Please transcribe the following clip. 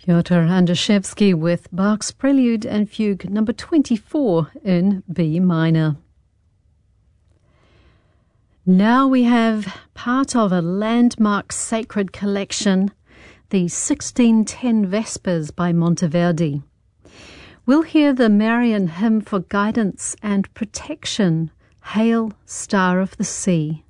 Piotr Andrzejewski with Bach's Prelude and Fugue number 24 in B minor. Now we have part of a landmark sacred collection, the 1610 Vespers by Monteverdi. We'll hear the Marian hymn for guidance and protection, Hail, Star of the Sea.